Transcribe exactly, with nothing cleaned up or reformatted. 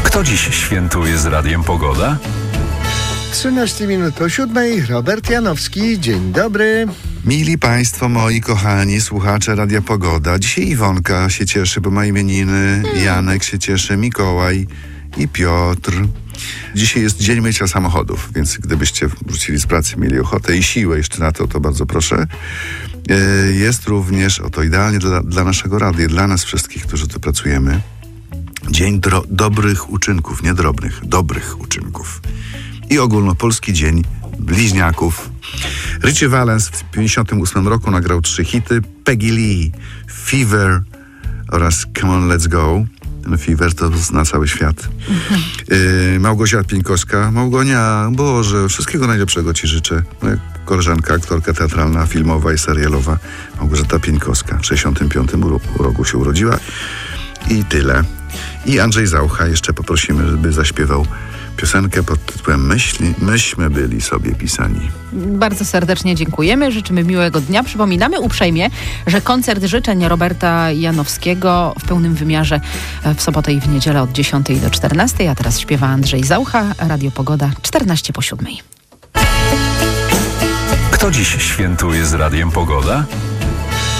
Kto dziś świętuje z Radiem Pogoda? trzynaście minut po siódmej. Robert Janowski, dzień dobry. Mili Państwo, moi kochani słuchacze Radia Pogoda. Dzisiaj Iwonka się cieszy, bo ma imieniny, Janek się cieszy, Mikołaj i Piotr. Dzisiaj jest Dzień Mycia Samochodów, więc gdybyście wrócili z pracy, mieli ochotę i siłę jeszcze na to, to bardzo proszę. Jest również, oto idealnie dla, dla naszego radia, dla nas wszystkich, którzy tu pracujemy, Dzień dro- dobrych uczynków, nie drobnych, dobrych uczynków. I ogólnopolski Dzień Bliźniaków. Richie Valens w pięćdziesiątym ósmym roku nagrał trzy hity: Peggy Lee, Fever oraz Come On Let's Go. Ten Fever to zna cały świat. Yy, Małgosia Pieńkowska. Małgonia, Boże, wszystkiego najlepszego Ci życzę. Moja koleżanka, aktorka teatralna, filmowa i serialowa, Małgorzata Pieńkowska. W sześćdziesiątym piątym roku się urodziła. I tyle. I Andrzej Zaucha jeszcze poprosimy, żeby zaśpiewał piosenkę pod tytułem Myśli, Myśmy byli sobie pisani. Bardzo serdecznie dziękujemy, życzymy miłego dnia. Przypominamy uprzejmie, że koncert życzeń Roberta Janowskiego w pełnym wymiarze w sobotę i w niedzielę od dziesiątej do czternastej, a teraz śpiewa Andrzej Zaucha, Radio Pogoda, czternaście po siódmej. Kto dziś świętuje z Radiem Pogoda?